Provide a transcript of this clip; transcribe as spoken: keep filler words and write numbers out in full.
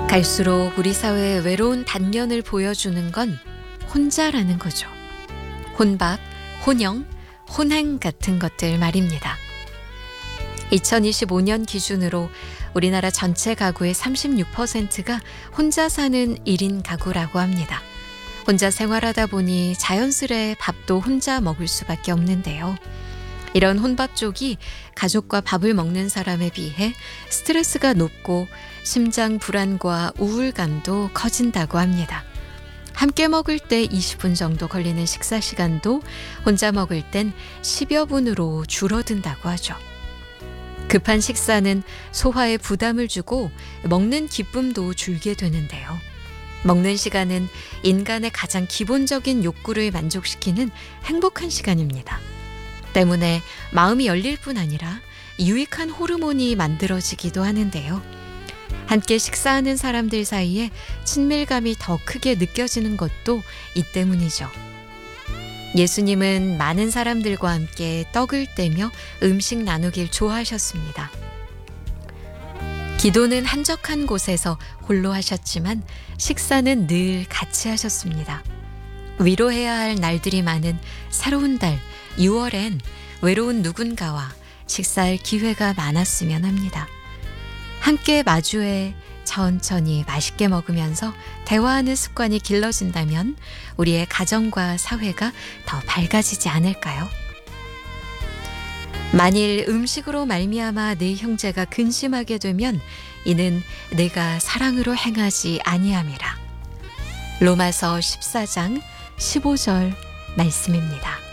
갈수록 우리 사회의 외로운 단면을 보여주는 건 혼자라는 거죠. 혼밥, 혼영, 혼행 같은 것들 말입니다. 이천이십오 년 기준으로 우리나라 전체 가구의 삼십육 퍼센트가 혼자 사는 일 인 가구라고 합니다. 혼자 생활하다 보니 자연스레 밥도 혼자 먹을 수밖에 없는데요. 이런 혼밥족이 가족과 밥을 먹는 사람에 비해 스트레스가 높고 심장 불안과 우울감도 커진다고 합니다. 함께 먹을 때 이십 분 정도 걸리는 식사 시간도 혼자 먹을 땐 십여 분으로 줄어든다고 하죠. 급한 식사는 소화에 부담을 주고 먹는 기쁨도 줄게 되는데요. 먹는 시간은 인간의 가장 기본적인 욕구를 만족시키는 행복한 시간입니다. 때문에 마음이 열릴 뿐 아니라 유익한 호르몬이 만들어지기도 하는데요. 함께 식사하는 사람들 사이에 친밀감이 더 크게 느껴지는 것도 이 때문이죠. 예수님은 많은 사람들과 함께 떡을 떼며 음식 나누길 좋아하셨습니다. 기도는 한적한 곳에서 홀로 하셨지만 식사는 늘 같이 하셨습니다. 위로해야 할 날들이 많은 새로운 달 유월엔 외로운 누군가와 식사할 기회가 많았으면 합니다. 함께 마주해 천천히 맛있게 먹으면서 대화하는 습관이 길러진다면 우리의 가정과 사회가 더 밝아지지 않을까요? 만일 음식으로 말미암아 내 형제가 근심하게 되면 이는 내가 사랑으로 행하지 아니함이라. 로마서 십사 장 십오 절 말씀입니다.